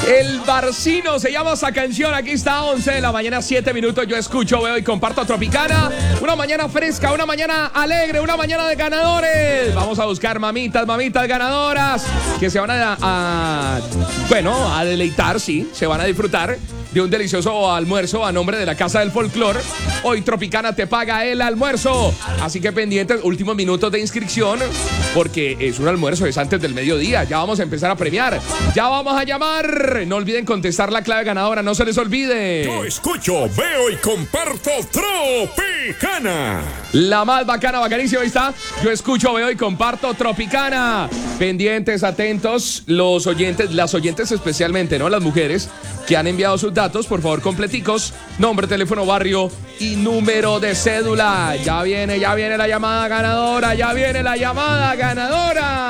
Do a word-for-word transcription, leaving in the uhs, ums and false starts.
El Barcino se llama esa canción. Aquí está, once de la mañana, siete minutos. Yo escucho, veo y comparto Tropicana. Una mañana fresca, una mañana alegre, una mañana de ganadores. Vamos a buscar mamitas, mamitas ganadoras que se van a, a bueno, a deleitar, sí, se van a disfrutar de un delicioso almuerzo a nombre de la Casa del Folclor. Hoy Tropicana te paga el almuerzo. Así que pendientes, últimos minutos de inscripción, porque es un almuerzo, es antes del mediodía. Ya vamos a empezar a premiar. Ya vamos a llamar. No olviden contestar la clave ganadora, no se les olvide. Yo escucho, veo y comparto Tropicana. La más bacana, bacanísima, ahí está. Yo escucho, veo y comparto Tropicana. Pendientes, atentos, los oyentes, las oyentes especialmente, ¿no? Las mujeres que han enviado sus datos, por favor, completicos, nombre, teléfono, barrio y número de cédula. Ya viene, ya viene la llamada ganadora, ya viene la llamada ganadora.